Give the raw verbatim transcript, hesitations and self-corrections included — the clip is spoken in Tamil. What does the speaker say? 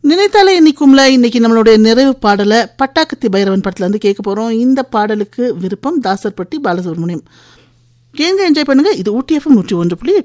நினைத்தாலே இன்னைக்கும்ல இன்னைக்கு நம்மளுடைய நிறைவு பாடலை பட்டாக்கத்தி பைரவன் படத்துல இருந்து கேட்க போறோம். இந்த பாடலுக்கு விருப்பம் தாசர்பட்டி பாலசுப்ரமணியம். கேங்க என்ஜாய் பண்ணுங்க. இது ஊட்டி எஃப்எம் நூற்றி ஒன்று புள்ளி